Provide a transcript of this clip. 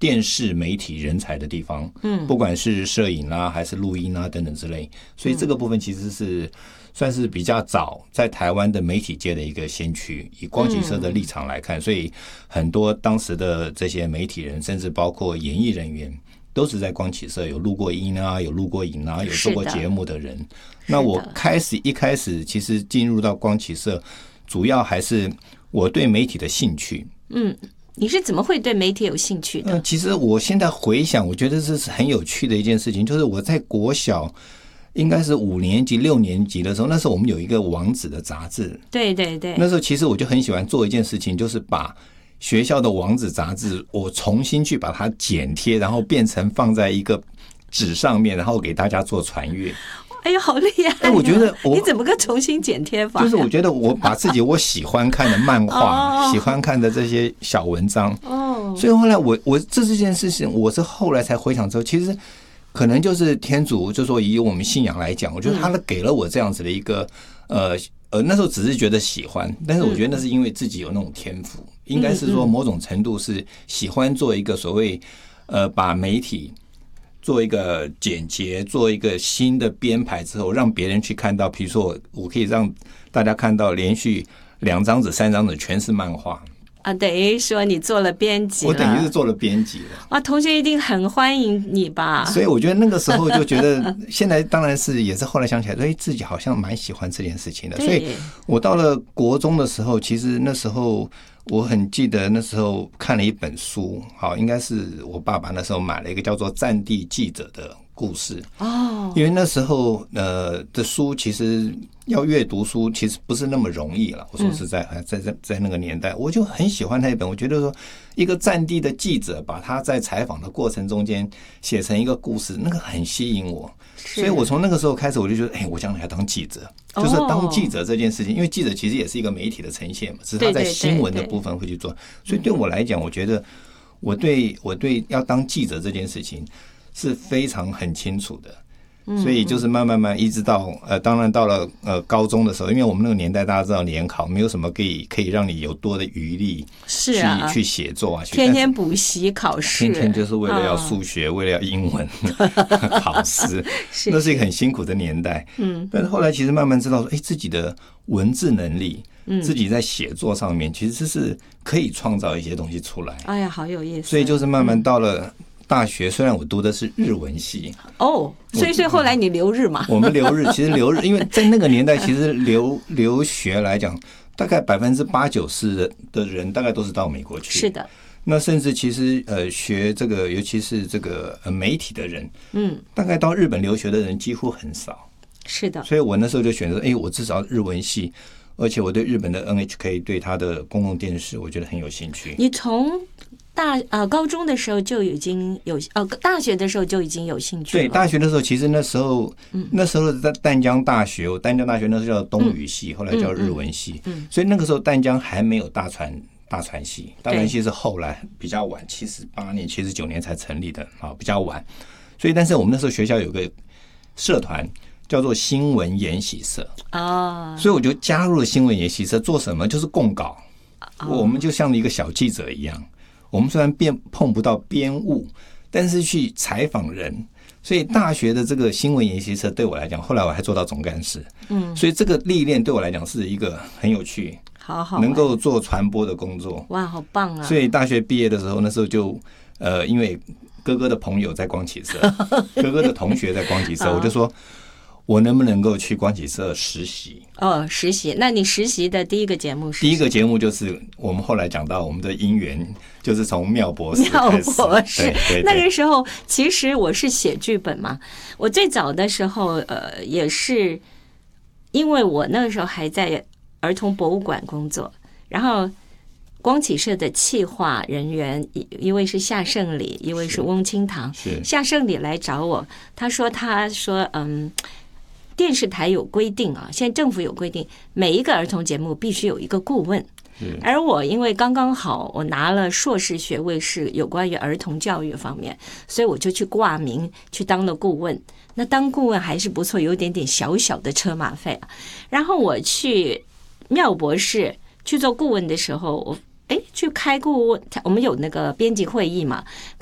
电视媒体人才的地方，不管是摄影啊还是录音啊等等之类，所以这个部分其实是算是比较早在台湾的媒体界的一个先驱。以光启社的立场来看，所以很多当时的这些媒体人，甚至包括演艺人员，都是在光启社有录过音啊，有录过影啊，有做过节目的人。那我一开始其实进入到光启社，主要还是我对媒体的兴趣。 你是怎么会对媒体有兴趣的？ 其实我现在回想，我觉得这是很有趣的一件事情，就是我在国小应该是5年级、6年级的时候，那时候我们有一个网址的杂志。 对对对， 那时候其实我就很喜欢做一件事情，就是把学校的网址杂志我重新去把它剪贴，然后变成放在一个纸上面，然后给大家做传阅。 哎呦，好厉害！ 我觉得你怎么个重新剪贴法？ 就是我觉得我把自己我喜欢看的漫画、喜欢看的这些小文章，所以后来我这件事情，我是后来才回想之后，其实可能就是天主，就说以我们信仰来讲，我觉得他给了我这样子的一个那时候只是觉得喜欢，但是我觉得那是因为自己有那种天赋，应该是说某种程度是喜欢做一个所谓把媒体做一个简洁，做一个新的编排之后，让别人去看到，比如说我可以让大家看到连续2张纸、3张纸全是漫画啊，等于说你做了编辑了。 我等于是做了编辑了啊，同学一定很欢迎你吧？ 所以我觉得那个时候就觉得，现在当然是也是后来想起来，所以自己好像蛮喜欢这件事情的。所以我到了国中的时候，其实那时候我很记得，那时候看了一本书，好，应该是我爸爸那时候买了一个叫做《战地记者》的故事因为那时候的书其实要阅读书其实不是那么容易了。我说实在，在那个年代，我就很喜欢那一本。我觉得说，一个战地的记者把他在采访的过程中间写成一个故事，那个很吸引我。所以我从那个时候开始，我就觉得，我将来要当记者，就是当记者这件事情，因为记者其实也是一个媒体的呈现嘛，只是他在新闻的部分会去做。所以对我来讲，我觉得我对要当记者这件事情是非常很清楚的。所以就是慢慢一直到当然到了高中的时候，因为我们那个年代大家知道联考没有什么可以让你有多的余力去写作啊， 天天补习考试， 天天就是为了要数学，为了要英文考试，那是一个很辛苦的年代。但是后来其实慢慢知道说，自己的文字能力，自己在写作上面其实是可以创造一些东西出来。 哎呀，好有意思！ 所以就是慢慢到了大学，虽然我读的是日文系所以后来你留日嘛？ 我们留日，其实留日，因为在那个年代，其实留学来讲，大概80%-90%的人大概都是到美国去。 是的。 那甚至其实学这个，尤其是这个媒体的人，大概到日本留学的人几乎很少。 是的。 所以我那时候就选择，我至少日文系，而且我对日本的 NHK 对他的公共电视，我觉得很有兴趣。 你从高中的时候就已经有大学的时候就已经有兴趣了。 对，大学的时候，其实那时候在淡江大学，我淡江大学那时候叫东语系，后来叫日文系，所以那个时候淡江还没有大传系，大传系是后来比较晚，78年、79年才成立的比较晚。所以，但是我们那时候学校有个社团叫做新闻研习社所以我就加入了新闻研习社，做什么？就是供稿。我们就像一个小记者一样。我们虽然碰不到编务，但是去采访人，所以大学的这个新闻研习社对我来讲，后来我还做到总干事，所以这个历练对我来讲是一个很有趣， 好能够做传播的工作。 哇，好棒啊！ 所以大学毕业的时候，那时候就因为哥哥的朋友在光启社，哥哥的同学在光启社，我就说，我能不能够去光启社实习？ 实习。那你实习的第一个节目是？ 第一个节目就是我们后来讲到我们的姻缘，就是从妙博士开始。 妙博士，对，那个时候其实我是写剧本嘛。我最早的时候，也是因为我那个时候还在儿童博物馆工作，然后光启社的企划人员，一位是夏胜礼，一位是翁清堂。夏胜礼来找我，他说电视台有规定现在政府有规定，每一个儿童节目必须有一个顾问。而我因为刚刚好我拿了硕士学位，是有关于儿童教育方面，所以我就去挂名去当了顾问。那当顾问还是不错，有点点小小的车马费然后我去妙博士去做顾问的时候，我去开顾问，我们有那个编辑会议嘛，